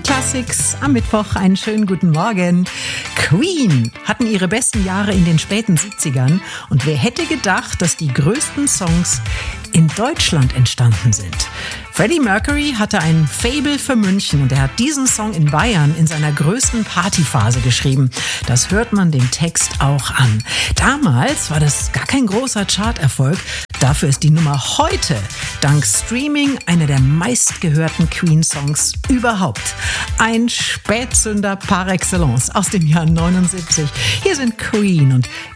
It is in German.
Classics am Mittwoch. Einen schönen guten Morgen. Queen hatten ihre besten Jahre in den späten 70ern. Und wer hätte gedacht, dass die größten Songs in Deutschland entstanden sind? Freddie Mercury hatte ein Faible für München und er hat diesen Song in Bayern in seiner größten Partyphase geschrieben. Das hört man dem Text auch an. Damals war das gar kein großer Charterfolg. Dafür ist die Nummer heute dank Streaming einer der meistgehörten Queen-Songs überhaupt. Ein Spätzünder par excellence aus dem Jahr 79. Hier sind Queen und